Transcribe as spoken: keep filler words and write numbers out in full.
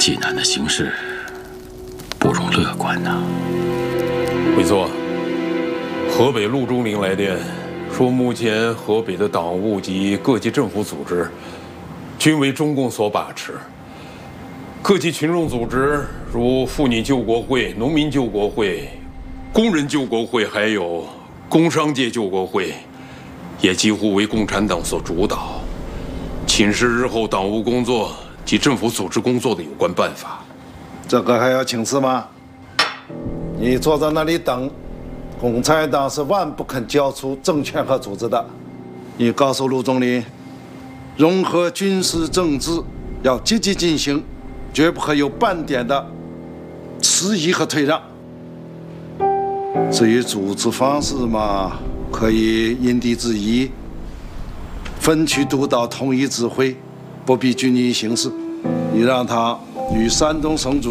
济南的形势不容乐观呐。 委座，河北陆中领来电，说目前河北的党务及各级政府组织均为中共所把持。各级群众组织如妇女救国会、农民救国会、工人救国会，还有工商界救国会，也几乎为共产党所主导，侵蚀日后党务工作及政府组织工作的有关办法。 这个还要请示吗？你坐在那里等，共产党是万不肯交出政权和组织的。你告诉陆总理，融合军事政治要积极进行，绝不可有半点的迟疑和退让。至于组织方式嘛，可以因地制宜，分区督导，统一指挥，不必拘泥于形式。你让他与山东省主